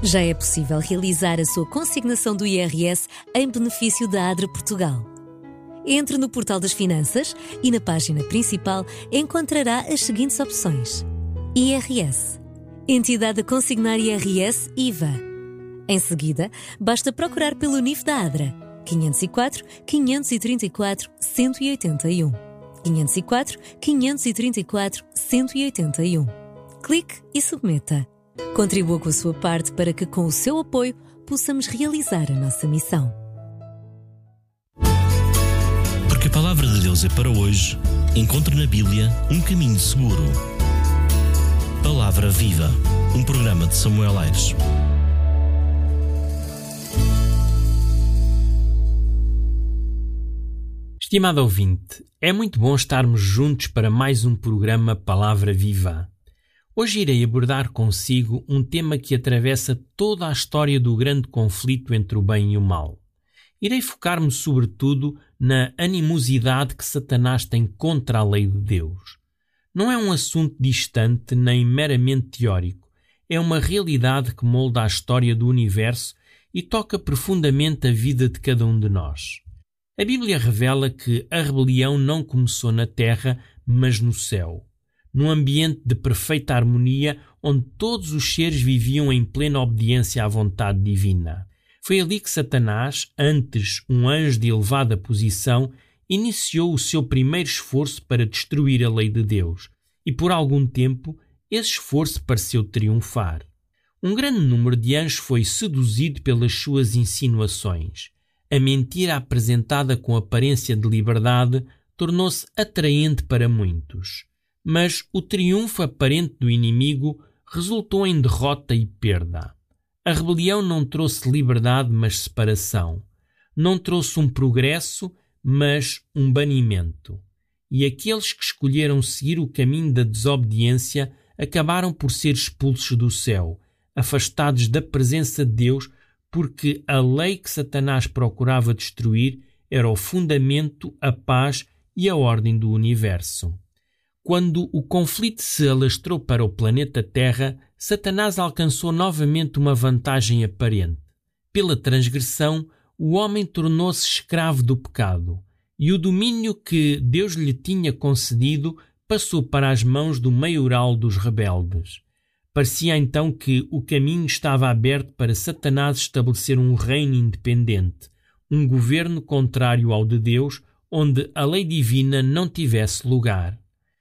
Já é possível realizar a sua consignação do IRS em benefício da ADRA Portugal. Entre no portal das finanças e na página principal encontrará as seguintes opções: IRS, Entidade a consignar IRS IVA. Em seguida, basta procurar pelo NIF da ADRA 504 534 181. 504 534 181. Clique e submeta. Contribua com a sua parte para que, com o seu apoio, possamos realizar a nossa missão. Porque a palavra de Deus é para hoje, encontre na Bíblia um caminho seguro. Palavra Viva, um programa de Samuel Aires. Estimado ouvinte, é muito bom estarmos juntos para mais um programa Palavra Viva. Hoje irei abordar consigo um tema que atravessa toda a história do grande conflito entre o bem e o mal. Irei focar-me sobretudo na animosidade que Satanás tem contra a lei de Deus. Não é um assunto distante nem meramente teórico, é uma realidade que molda a história do universo e toca profundamente a vida de cada um de nós. A Bíblia revela que a rebelião não começou na terra, mas no céu, num ambiente de perfeita harmonia onde todos os seres viviam em plena obediência à vontade divina. Foi ali que Satanás, antes um anjo de elevada posição, iniciou o seu primeiro esforço para destruir a lei de Deus, e por algum tempo esse esforço pareceu triunfar. Um grande número de anjos foi seduzido pelas suas insinuações. A mentira apresentada com aparência de liberdade tornou-se atraente para muitos. Mas o triunfo aparente do inimigo resultou em derrota e perda. A rebelião não trouxe liberdade, mas separação. Não trouxe um progresso, mas um banimento. E aqueles que escolheram seguir o caminho da desobediência acabaram por ser expulsos do céu, afastados da presença de Deus, porque a lei que Satanás procurava destruir era o fundamento, a paz e a ordem do universo. Quando o conflito se alastrou para o planeta Terra, Satanás alcançou novamente uma vantagem aparente. Pela transgressão, o homem tornou-se escravo do pecado, e o domínio que Deus lhe tinha concedido passou para as mãos do maioral dos rebeldes. Parecia então que o caminho estava aberto para Satanás estabelecer um reino independente, um governo contrário ao de Deus, onde a lei divina não tivesse lugar.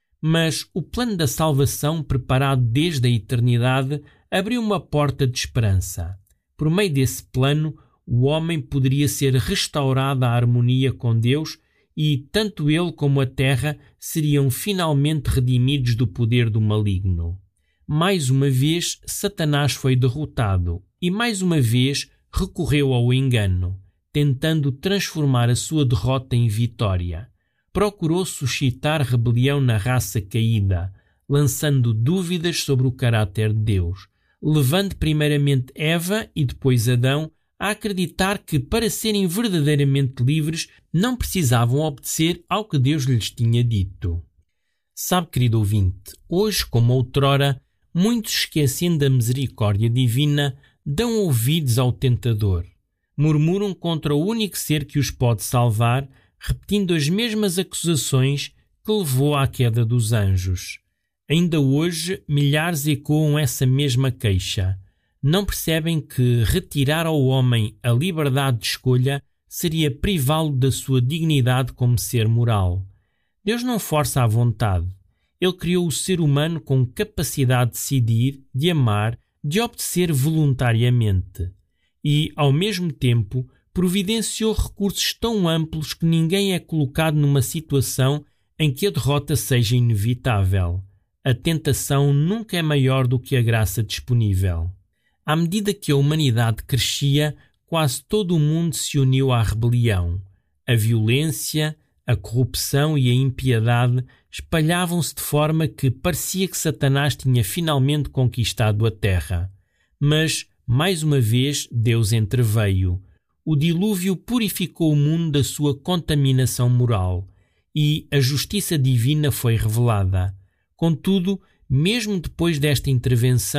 Mas o plano da salvação, preparado desde a eternidade, abriu uma porta de esperança. Por meio desse plano, o homem poderia ser restaurado à harmonia com Deus e tanto ele como a terra seriam finalmente redimidos do poder do maligno. Mais uma vez, Satanás foi derrotado e mais uma vez recorreu ao engano, tentando transformar a sua derrota em vitória. Procurou suscitar rebelião na raça caída, lançando dúvidas sobre o caráter de Deus, levando primeiramente Eva e depois Adão a acreditar que, para serem verdadeiramente livres, não precisavam obedecer ao que Deus lhes tinha dito. Sabe, querido ouvinte, hoje como outrora, muitos, esquecendo da misericórdia divina, dão ouvidos ao tentador. Murmuram contra o único ser que os pode salvar, repetindo as mesmas acusações que levou à queda dos anjos. Ainda hoje, milhares ecoam essa mesma queixa. Não percebem que retirar ao homem a liberdade de escolha seria privá-lo da sua dignidade como ser moral. Deus não força a vontade. Ele criou o ser humano com capacidade de decidir, de amar, de obedecer voluntariamente. E, ao mesmo tempo, providenciou recursos tão amplos que ninguém é colocado numa situação em que a derrota seja inevitável. A tentação nunca é maior do que a graça disponível. À medida que a humanidade crescia, quase todo o mundo se uniu à rebelião. A violência, a corrupção e a impiedade espalhavam-se de forma que parecia que Satanás tinha finalmente conquistado a terra. Mas, mais uma vez, Deus entreveio. O dilúvio purificou o mundo da sua contaminação moral e a justiça divina foi revelada. Contudo, mesmo depois desta intervenção,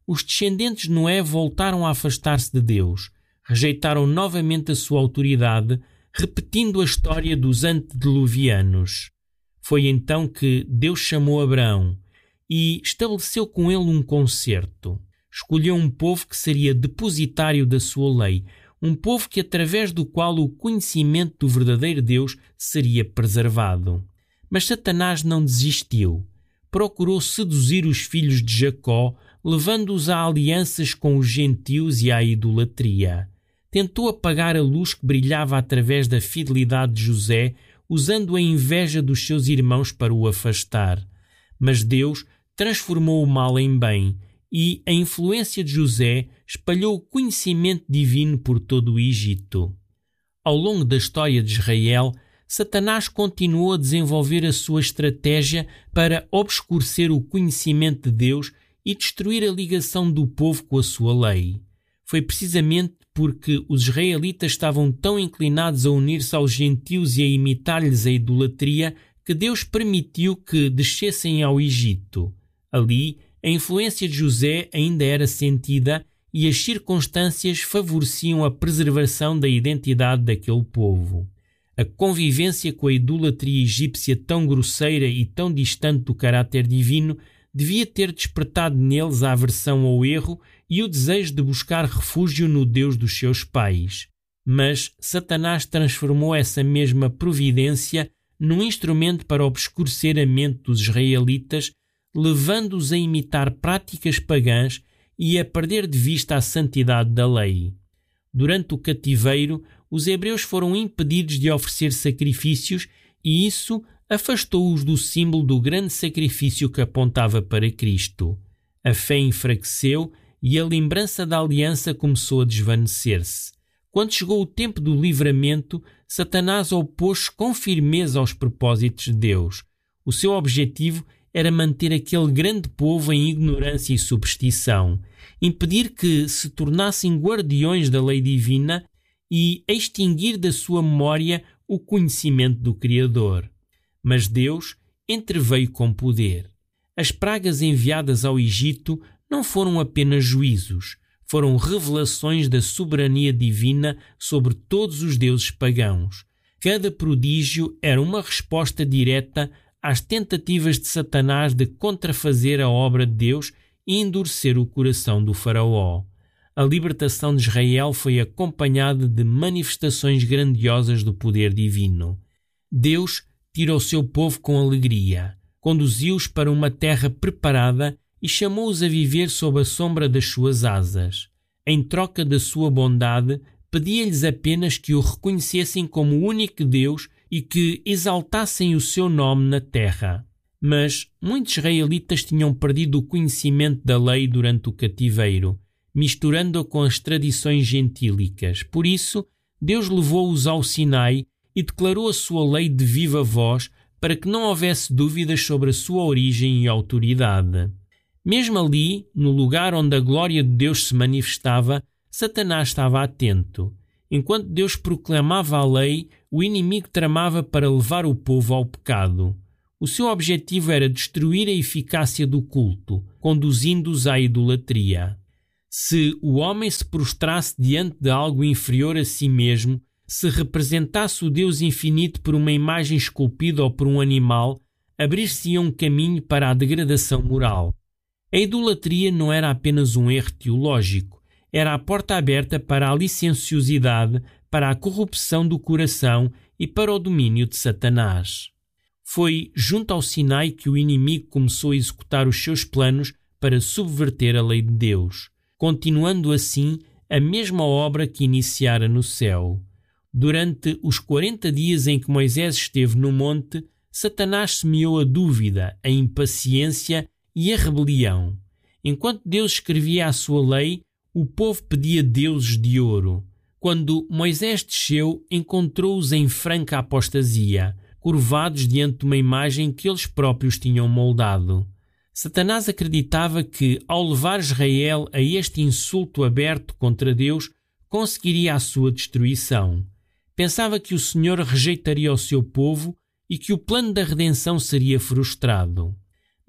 os descendentes de Noé voltaram a afastar-se de Deus, rejeitaram novamente a sua autoridade, repetindo a história dos antediluvianos. Foi então que Deus chamou Abraão e estabeleceu com ele um concerto. Escolheu um povo que seria depositário da sua lei, um povo que através do qual o conhecimento do verdadeiro Deus seria preservado. Mas Satanás não desistiu. Procurou seduzir os filhos de Jacó, levando-os a alianças com os gentios e à idolatria. Tentou apagar a luz que brilhava através da fidelidade de José, usando a inveja dos seus irmãos para o afastar. Mas Deus transformou o mal em bem e a influência de José espalhou o conhecimento divino por todo o Egito. Ao longo da história de Israel, Satanás continuou a desenvolver a sua estratégia para obscurecer o conhecimento de Deus e destruir a ligação do povo com a sua lei. Foi precisamente porque os israelitas estavam tão inclinados a unir-se aos gentios e a imitar-lhes a idolatria que Deus permitiu que descessem ao Egito. Ali, a influência de José ainda era sentida e as circunstâncias favoreciam a preservação da identidade daquele povo. A convivência com a idolatria egípcia tão grosseira e tão distante do caráter divino devia ter despertado neles a aversão ao erro e o desejo de buscar refúgio no Deus dos seus pais. Mas Satanás transformou essa mesma providência num instrumento para obscurecer a mente dos israelitas, levando-os a imitar práticas pagãs e a perder de vista a santidade da lei. Durante o cativeiro, os hebreus foram impedidos de oferecer sacrifícios e isso afastou-os do símbolo do grande sacrifício que apontava para Cristo. A fé enfraqueceu e a lembrança da aliança começou a desvanecer-se. Quando chegou o tempo do livramento, Satanás opôs-se com firmeza aos propósitos de Deus. O seu objetivo era manter aquele grande povo em ignorância e superstição, impedir que se tornassem guardiões da lei divina e extinguir da sua memória o conhecimento do Criador. Mas Deus entreveio com poder. As pragas enviadas ao Egito não foram apenas juízos, foram revelações da soberania divina sobre todos os deuses pagãos. Cada prodígio era uma resposta direta às tentativas de Satanás de contrafazer a obra de Deus e endurecer o coração do faraó. A libertação de Israel foi acompanhada de manifestações grandiosas do poder divino. Deus tirou o seu povo com alegria, conduziu-os para uma terra preparada e chamou-os a viver sob a sombra das suas asas. Em troca da sua bondade, pedia-lhes apenas que o reconhecessem como o único Deus e que exaltassem o seu nome na terra. Mas muitos israelitas tinham perdido o conhecimento da lei durante o cativeiro, misturando-a com as tradições gentílicas. Por isso, Deus levou-os ao Sinai e declarou a sua lei de viva voz para que não houvesse dúvidas sobre a sua origem e autoridade. Mesmo ali, no lugar onde a glória de Deus se manifestava, Satanás estava atento. Enquanto Deus proclamava a lei, o inimigo tramava para levar o povo ao pecado. O seu objetivo era destruir a eficácia do culto, conduzindo-os à idolatria. Se o homem se prostrasse diante de algo inferior a si mesmo, se representasse o Deus infinito por uma imagem esculpida ou por um animal, abrir-se-ia um caminho para a degradação moral. A idolatria não era apenas um erro teológico, era a porta aberta para a licenciosidade, para a corrupção do coração e para o domínio de Satanás. Foi junto ao Sinai que o inimigo começou a executar os seus planos para subverter a lei de Deus, continuando assim a mesma obra que iniciara no céu. Durante os 40 dias em que Moisés esteve no monte, Satanás semeou a dúvida, a impaciência e a rebelião. Enquanto Deus escrevia a sua lei, o povo pedia deuses de ouro. Quando Moisés desceu, encontrou-os em franca apostasia, curvados diante de uma imagem que eles próprios tinham moldado. Satanás acreditava que, ao levar Israel a este insulto aberto contra Deus, conseguiria a sua destruição. Pensava que o Senhor rejeitaria o seu povo e que o plano da redenção seria frustrado.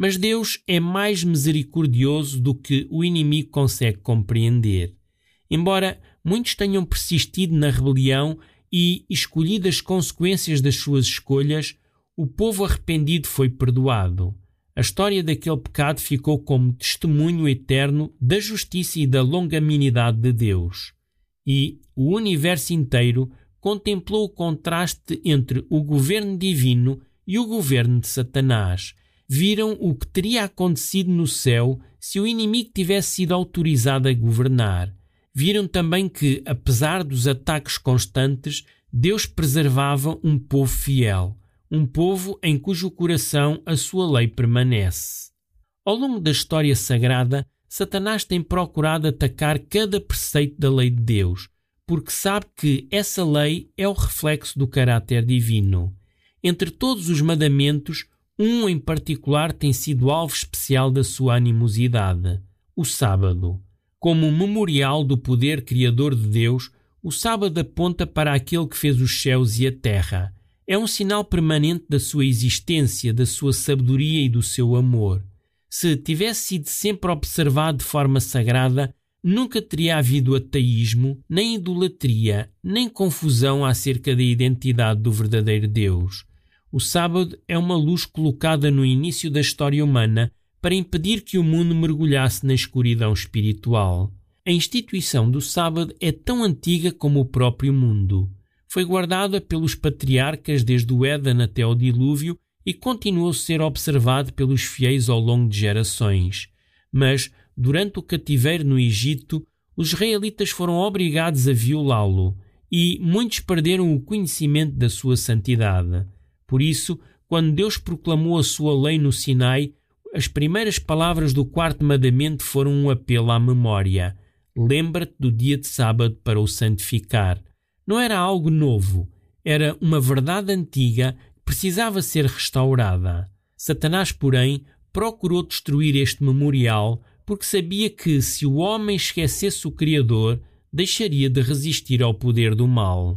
Mas Deus é mais misericordioso do que o inimigo consegue compreender. Embora muitos tenham persistido na rebelião e escolhido as consequências das suas escolhas, o povo arrependido foi perdoado. A história daquele pecado ficou como testemunho eterno da justiça e da longanimidade de Deus. E o universo inteiro contemplou o contraste entre o governo divino e o governo de Satanás. Viram o que teria acontecido no céu se o inimigo tivesse sido autorizado a governar. Viram também que, apesar dos ataques constantes, Deus preservava um povo fiel, um povo em cujo coração a sua lei permanece. Ao longo da história sagrada, Satanás tem procurado atacar cada preceito da lei de Deus, porque sabe que essa lei é o reflexo do caráter divino. Entre todos os mandamentos, um em particular tem sido alvo especial da sua animosidade: o sábado. Como memorial do poder criador de Deus, o sábado aponta para aquele que fez os céus e a terra. É um sinal permanente da sua existência, da sua sabedoria e do seu amor. Se tivesse sido sempre observado de forma sagrada, nunca teria havido ateísmo, nem idolatria, nem confusão acerca da identidade do verdadeiro Deus. O sábado é uma luz colocada no início da história humana para impedir que o mundo mergulhasse na escuridão espiritual. A instituição do sábado é tão antiga como o próprio mundo. Foi guardada pelos patriarcas desde o Éden até o dilúvio e continuou a ser observado pelos fiéis ao longo de gerações. Mas, durante o cativeiro no Egito, os israelitas foram obrigados a violá-lo e muitos perderam o conhecimento da sua santidade. Por isso, quando Deus proclamou a sua lei no Sinai, as primeiras palavras do quarto mandamento foram um apelo à memória: lembra-te do dia de sábado para o santificar. Não era algo novo, era uma verdade antiga que precisava ser restaurada. Satanás, porém, procurou destruir este memorial porque sabia que, se o homem esquecesse o Criador, deixaria de resistir ao poder do mal.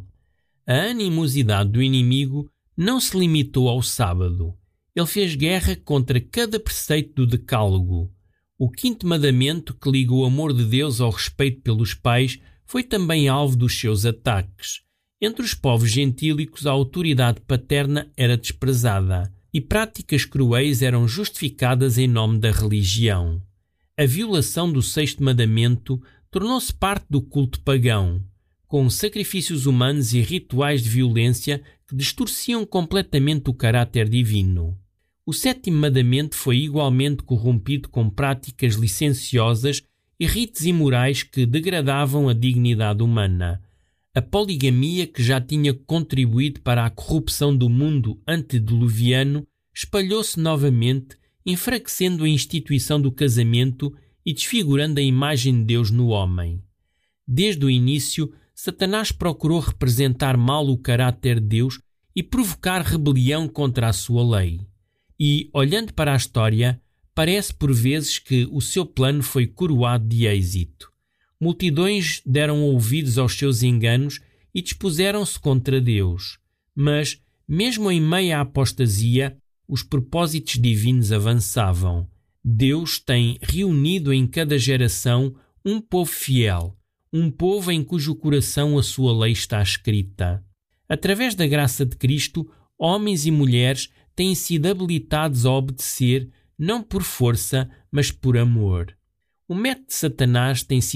A animosidade do inimigo não se limitou ao sábado. Ele fez guerra contra cada preceito do Decálogo. O quinto mandamento, que liga o amor de Deus ao respeito pelos pais, foi também alvo dos seus ataques. Entre os povos gentílicos, a autoridade paterna era desprezada e práticas cruéis eram justificadas em nome da religião. A violação do sexto mandamento tornou-se parte do culto pagão, com sacrifícios humanos e rituais de violência que distorciam completamente o caráter divino. O sétimo mandamento foi igualmente corrompido com práticas licenciosas e ritos imorais que degradavam a dignidade humana. A poligamia, que já tinha contribuído para a corrupção do mundo antediluviano, espalhou-se novamente, enfraquecendo a instituição do casamento e desfigurando a imagem de Deus no homem. Desde o início, Satanás procurou representar mal o caráter de Deus e provocar rebelião contra a sua lei. E, olhando para a história, parece por vezes que o seu plano foi coroado de êxito. Multidões deram ouvidos aos seus enganos e dispuseram-se contra Deus. Mas, mesmo em meio à apostasia, os propósitos divinos avançavam. Deus tem reunido em cada geração um povo fiel, um povo em cujo coração a sua lei está escrita. Através da graça de Cristo, homens e mulheres têm sido habilitados a obedecer, não por força, mas por amor. O método de Satanás tem sido